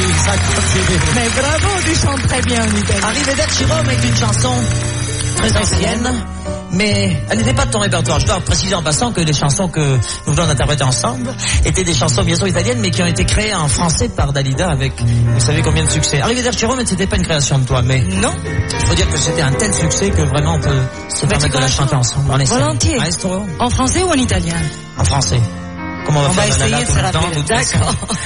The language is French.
ça continue. Mais bravo, tu chantes très bien en italien. Arrivederci Rome est une chanson très ancienne, mais elle n'était pas de ton répertoire. Je dois préciser en passant que les chansons que nous venons d'interpréter ensemble étaient des chansons bien sûr italiennes, mais qui ont été créées en français par Dalida avec, vous savez combien de succès. Arrivederci Rome, c'était pas une création de toi, mais Non. il faut dire que c'était un tel succès que vraiment on peut se permettre de la chanter ensemble. On essaie. Volontiers. Maestro, En français ou en italien? en français. Comment on va On va faire essayer de se rappeler. de toute façon. D'accord.